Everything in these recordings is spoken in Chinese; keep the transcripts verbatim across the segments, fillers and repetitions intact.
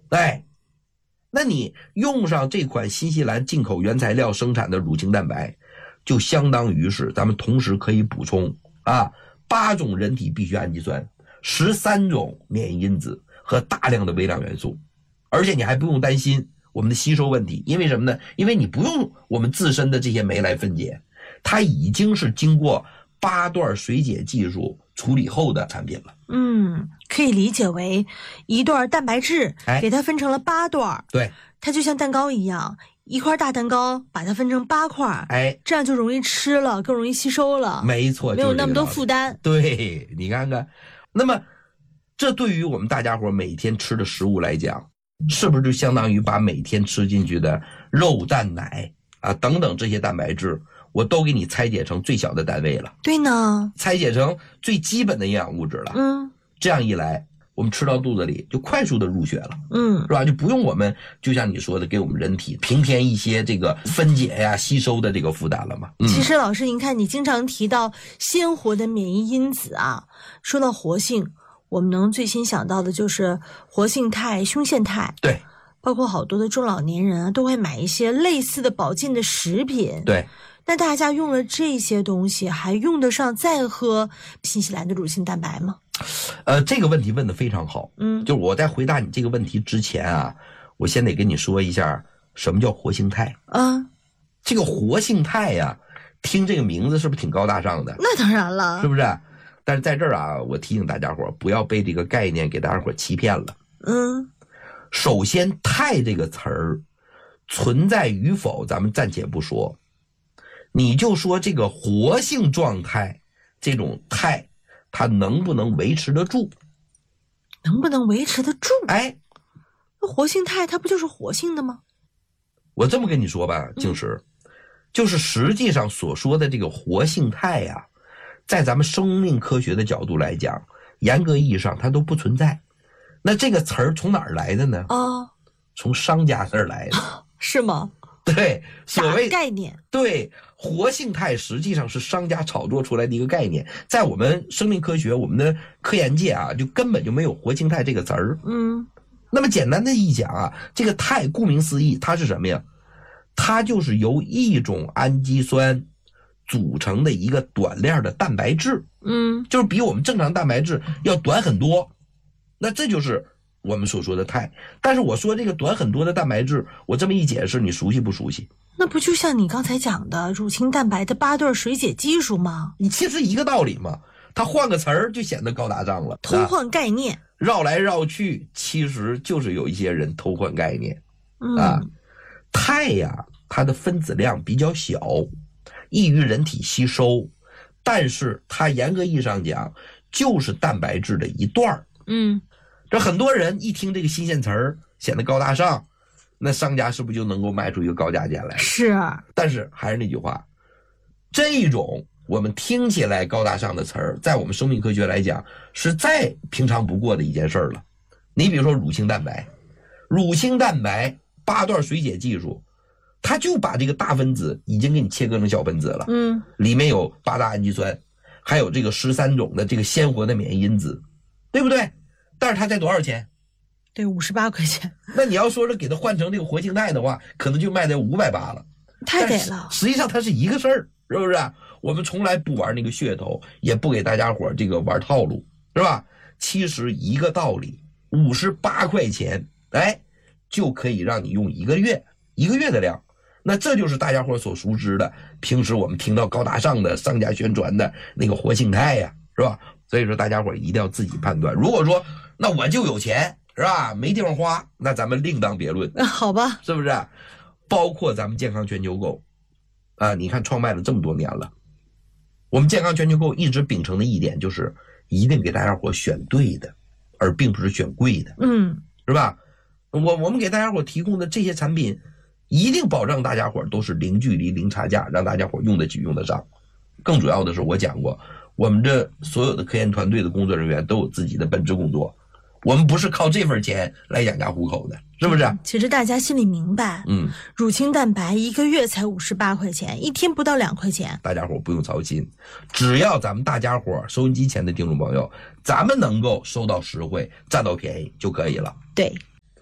哎，那你用上这款新西兰进口原材料生产的乳清蛋白，就相当于是咱们同时可以补充啊八种人体必需氨基酸、十三种免疫因子和大量的微量元素，而且你还不用担心我们的吸收问题，因为什么呢？因为你不用我们自身的这些酶来分解，它已经是经过八段水解技术处理后的产品了。 嗯，可以理解为一段蛋白质给它分成了八段， 对， 它就像蛋糕一样，一块大蛋糕把它分成八块， 哎， 这样就容易吃了，更容易吸收了。 没错， 没有那么多负担。 对，你看看，那么这对于我们大家伙每天吃的食物来讲，是不是就相当于把每天吃进去的肉、蛋、奶啊等等这些蛋白质，我都给你拆解成最小的单位了？ 对呢， 拆解成最基本的营养物质了。 嗯， 这样一来，我们吃到肚子里就快速的入血了， 嗯， 是吧？就不用我们就像你说的，给我们人体平添一些这个分解呀、吸收的这个负担了嘛。嗯、 其实老师，您看，你经常提到鲜活的免疫因子啊，说到活性，我们能最先想到的就是活性肽、胸腺肽。 对， 包括好多的中老年人啊，都会买一些类似的保健的食品。 对。 那大家用了这些东西，还用得上再喝新西兰的乳清蛋白吗？ 呃，这个问题问得非常好。 嗯， 就是我在回答你这个问题之前啊，我先得跟你说一下什么叫活性肽。 啊， 这个活性肽呀、啊，听这个名字是不是挺高大上的？ 那当然了， 是不是？但是在这儿啊，我提醒大家伙不要被这个概念给大家伙欺骗了。 嗯， 首先，肽这个词儿存在与否，咱们暂且不说。你就说这个活性状态，这种肽，它能不能维持得住？ 能不能维持得住？ 哎， 那活性肽它不就是活性的吗？ 我这么跟你说吧，静石，嗯、就是实际上所说的这个活性肽呀、啊，在咱们生命科学的角度来讲，严格意义上它都不存在。那这个词儿从哪儿来的呢？ 哦， 从商家那儿来的， 是吗？ 对，所谓概念， 对，活性肽实际上是商家炒作出来的一个概念，在我们生命科学、我们的科研界啊，就根本就没有活性肽这个词儿。 嗯， 那么简单的一讲啊，这个肽顾名思义，它是什么呀？它就是由一种氨基酸组成的一个短链的蛋白质。 嗯， 就是比我们正常蛋白质要短很多。那这就是我们所说的肽。但是我说这个短很多的蛋白质，我这么一解释，你熟悉不熟悉？ 那不就像你刚才讲的乳清蛋白的八段水解技术吗？ 你其实一个道理嘛，它换个词儿就显得高大上了， 偷换概念， 绕来绕去，其实就是有一些人偷换概念。 嗯、 啊，肽呀，它的分子量比较小，易于人体吸收，但是它严格意义上讲就是蛋白质的一段。 嗯， 这很多人一听这个新鲜词儿，显得高大上，那商家是不是就能够卖出一个高价钱来？ 是。 但是还是那句话，这种我们听起来高大上的词儿，在我们生命科学来讲是再平常不过的一件事儿了。你比如说乳清蛋白，乳清蛋白八段水解技术，它就把这个大分子已经给你切割成小分子了。 嗯， 里面有八大氨基酸，还有这个十三种的这个鲜活的免疫因子，对不对？但是它才多少钱？ 对，五十八块钱。 那你要说是给它换成这个活性肽的话，可能就卖在五百八了。 太给了。 实际上它是一个事儿，是不是？我们从来不玩那个噱头，也不给大家伙这个玩套路，是吧？其实一个道理，五十八块钱，哎，就可以让你用一个月，一个月的量。那这就是大家伙所熟知的，平时我们听到高大上的商家宣传的那个活性肽呀，是吧？所以说大家伙一定要自己判断。如果说那我就有钱，是吧？没地方花，那咱们另当别论。 好吧， 是不是？包括咱们健康全球购啊，你看创办了这么多年了，我们健康全球购一直秉承的一点就是一定给大家伙选对的，而并不是选贵的。 嗯， 是吧？我我们给大家伙提供的这些产品，一定保证大家伙都是零距离、零差价，让大家伙用得起、用得上。更主要的是，我讲过，我们这所有的科研团队的工作人员都有自己的本职工作，我们不是靠这份钱来养家糊口的，是不是？ 嗯、其实大家心里明白， 嗯， 乳清蛋白一个月才五十八块钱，一天不到两块钱， 大家伙不用操心，只要咱们大家伙收音机前的听众朋友，咱们能够收到实惠、占到便宜就可以了。 对。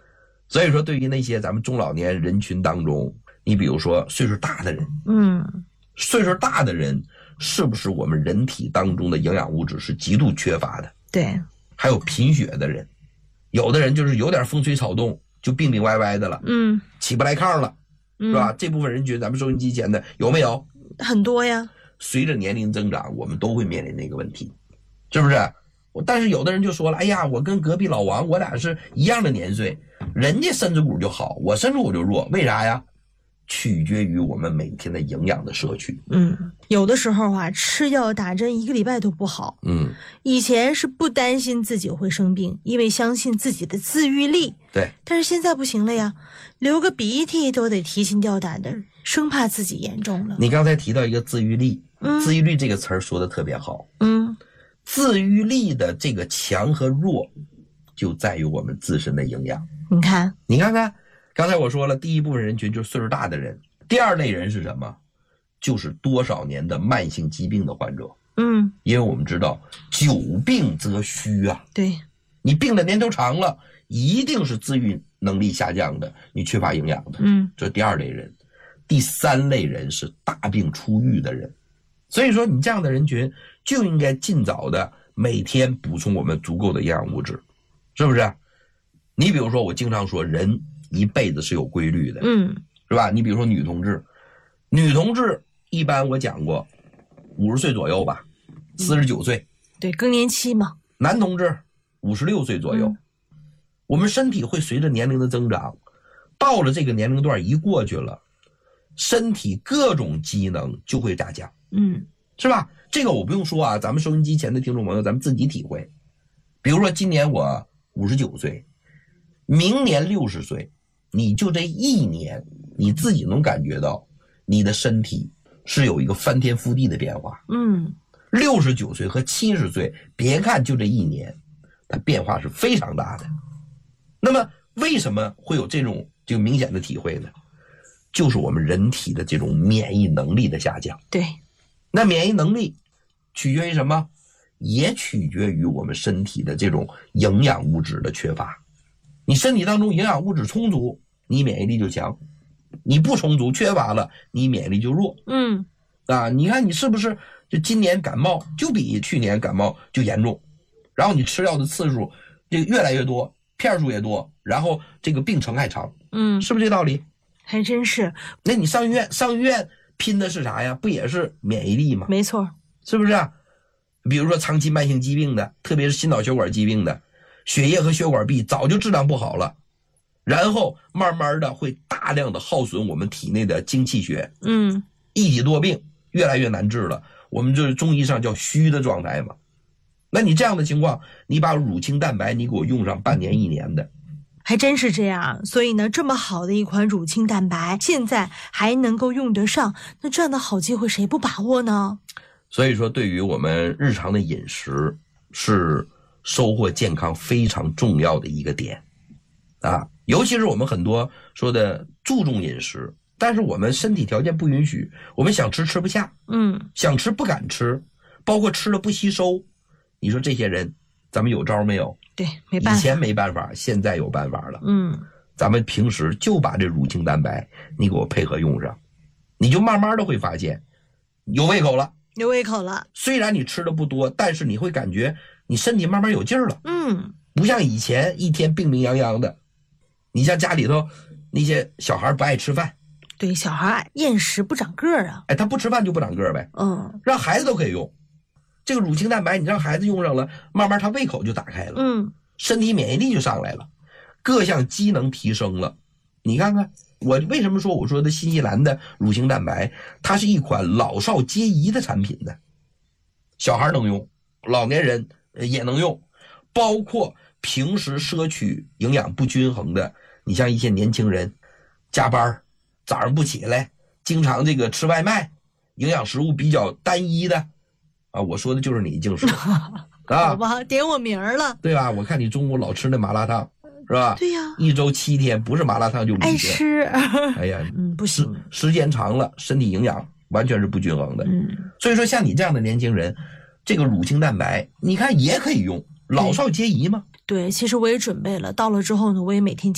所以说，对于那些咱们中老年人群当中，你比如说岁数大的人， 嗯， 岁数大的人是不是我们人体当中的营养物质是极度缺乏的？ 对， 还有贫血的人，有的人就是有点风吹草动就病病歪歪的了， 嗯， 起不来炕了， 嗯是吧？这部分人群，咱们收音机前的有没有？ 很多呀。 随着年龄增长，我们都会面临这个问题，是不是？但是有的人就说了，哎呀，我跟隔壁老王，我俩是一样的年岁，人家身子骨就好，我身子骨就弱，为啥呀？取决于我们每天的营养的摄取。 嗯，有的时候啊，吃药打针一个礼拜都不好。 嗯， 以前是不担心自己会生病，因为相信自己的自愈力。 对。 但是现在不行了呀，流个鼻涕都得提心吊胆的，生怕自己严重了。 你刚才提到一个自愈力， 嗯、 自愈力这个词儿说的特别好。 嗯， 自愈力的这个强和弱，就在于我们自身的营养。 你看， 你看看。刚才我说了，第一部分人群就是岁数大的人，第二类人是什么？就是多少年的慢性疾病的患者。 嗯， 因为我们知道久病则虚啊， 对， 你病的年头长了，一定是自愈能力下降的，你缺乏营养的。 嗯， 这是第二类人。第三类人是大病初愈的人，所以说你这样的人群就应该尽早的每天补充我们足够的营养物质，是不是？你比如说，我经常说人一辈子是有规律的， 嗯， 是吧？你比如说女同志，女同志一般我讲过，五十岁左右吧，四十九岁， 对，更年期嘛。 男同志五十六岁左右，嗯，我们身体会随着年龄的增长，到了这个年龄段一过去了，身体各种机能就会下降， 嗯， 是吧？这个我不用说啊，咱们收音机前的听众朋友，咱们自己体会。比如说今年我五十九岁，明年六十岁。你就这一年，你自己能感觉到你的身体是有一个翻天覆地的变化。 嗯， 六十九岁和七十岁，别看就这一年，它变化是非常大的。那么为什么会有这种这个明显的体会呢？就是我们人体的这种免疫能力的下降。 对， 那免疫能力取决于什么？也取决于我们身体的这种营养物质的缺乏。你身体当中营养物质充足，你免疫力就强；你不充足缺乏了，你免疫力就弱。 嗯， 啊，你看你是不是就今年感冒就比去年感冒就严重，然后你吃药的次数这个越来越多，片数也多，然后这个病程还长。 嗯， 是不是这道理？ 还真是。 那你上医院上医院拼的是啥呀？不也是免疫力吗？ 没错， 是不是啊？比如说长期慢性疾病的，特别是心脑血管疾病的，血液和血管壁早就质量不好了，然后慢慢的会大量的耗损我们体内的精气血， 嗯， 一体多病越来越难治了，我们就是中医上叫虚的状态嘛。那你这样的情况，你把乳清蛋白你给我用上半年一年的， 还真是这样。所以呢，这么好的一款乳清蛋白现在还能够用得上，那这样的好机会谁不把握呢？ 所以说对于我们日常的饮食是收获健康非常重要的一个点啊，尤其是我们很多说的注重饮食，但是我们身体条件不允许，我们想吃吃不下， 嗯， 想吃不敢吃，包括吃了不吸收，你说这些人咱们有招没有？ 对，没办法， 以前没办法，现在有办法了。 嗯， 咱们平时就把这乳清蛋白你给我配合用上，你就慢慢的会发现有胃口了， 有胃口了。 虽然你吃的不多，但是你会感觉你身体慢慢有劲儿了。 嗯， 不像以前一天病病殃殃的。你像家里头那些小孩不爱吃饭， 对，小孩厌食不长个儿啊， 哎，他不吃饭就不长个儿呗。 嗯， 让孩子都可以用这个乳清蛋白，你让孩子用上了，慢慢他胃口就打开了， 嗯， 身体免疫力就上来了，各项机能提升了。你看看我为什么说我说的新西兰的乳清蛋白，它是一款老少皆宜的产品呢？小孩能用，老年人也能用，包括平时摄取营养不均衡的，你像一些年轻人加班早上不起来，经常这个吃外卖，营养食物比较单一的啊，我说的就是你净是啊， 好吧，点我名儿了， 对吧？我看你中午老吃那麻辣烫，是吧？ 对呀， 一周七天不是麻辣烫就五天， 爱吃。 哎呀， 嗯，不行， 时间长了，身体营养完全是不均衡的。 嗯， 所以说像你这样的年轻人，这个乳清蛋白，你看也可以用，老少皆宜嘛。 对，其实我也准备了，到了之后呢，我也每天